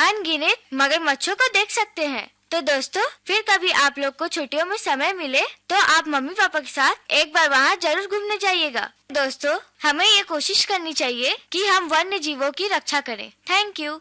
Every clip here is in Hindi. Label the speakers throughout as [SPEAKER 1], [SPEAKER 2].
[SPEAKER 1] अनगिनत मगरमच्छों को देख सकते हैं। तो दोस्तों, फिर कभी आप लोग को छुट्टियों में समय मिले तो आप मम्मी पापा के साथ एक बार वहाँ जरूर घूमने जाइएगा। दोस्तों, हमें ये कोशिश करनी चाहिए कि हम वन्य जीवों की रक्षा करें। Thank you.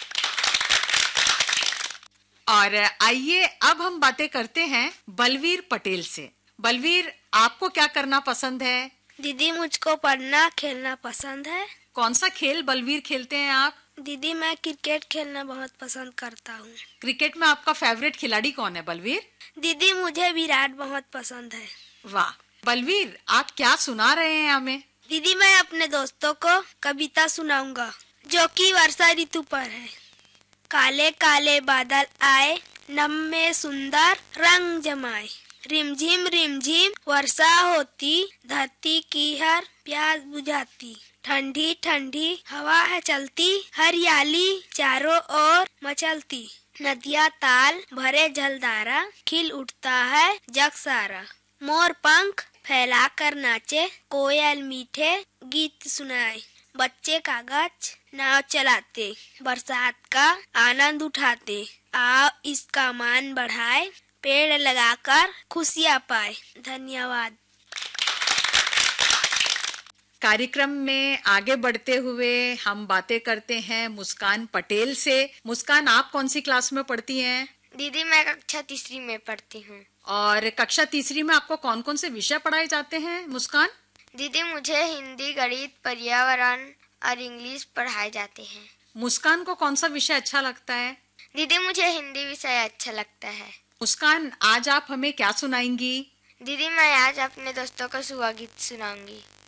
[SPEAKER 2] और आइए अब हम बातें करते हैं बलवीर पटेल से। बलवीर, आपको क्या करना पसंद है?
[SPEAKER 3] दीदी, मुझको पढ़ना खेलना पसंद है।
[SPEAKER 2] कौन सा खेल बलवीर खेलते हैं आप?
[SPEAKER 3] दीदी, मैं क्रिकेट खेलना बहुत पसंद करता हूँ।
[SPEAKER 2] क्रिकेट में आपका फेवरेट खिलाड़ी कौन है बलवीर?
[SPEAKER 3] दीदी, मुझे विराट बहुत पसंद है।
[SPEAKER 2] वाह। बलवीर, आप क्या सुना रहे हैं हमें?
[SPEAKER 3] दीदी, मैं अपने दोस्तों को कविता सुनाऊंगा जो कि वर्षा ऋतु पर है। काले काले बादल आए, नम में सुंदर रंग जमाए, रिमझिम वर्षा होती, धरती की हर प्यास बुझाती, ठंडी ठंडी हवा है चलती, हरियाली चारों ओर मचलती, नदियाँ ताल भरे जलधारा, खिल उठता है जग सारा, मोर पंख फैला कर नाचे, कोयल मीठे गीत सुनाए, बच्चे कागज नाव चलाते, बरसात का आनंद उठाते, आओ इसका मान बढ़ाए, पेड़ लगाकर खुशियाँ पाए। धन्यवाद।
[SPEAKER 2] कार्यक्रम में आगे बढ़ते हुए हम बातें करते हैं मुस्कान पटेल से। मुस्कान, आप कौन सी क्लास में पढ़ती हैं?
[SPEAKER 4] दीदी, मैं कक्षा तीसरी में पढ़ती हूँ।
[SPEAKER 2] और कक्षा तीसरी में आपको कौन कौन से विषय पढ़ाए जाते हैं मुस्कान?
[SPEAKER 4] दीदी, मुझे हिंदी, गणित, पर्यावरण और इंग्लिश पढ़ाए जाते हैं।
[SPEAKER 2] मुस्कान को कौन सा विषय अच्छा लगता है?
[SPEAKER 4] दीदी, मुझे हिंदी विषय अच्छा लगता है।
[SPEAKER 2] मुस्कान, आज आप हमें क्या सुनाएंगी?
[SPEAKER 4] दीदी, मैं आज अपने दोस्तों को सुहागीत सुनाऊंगी।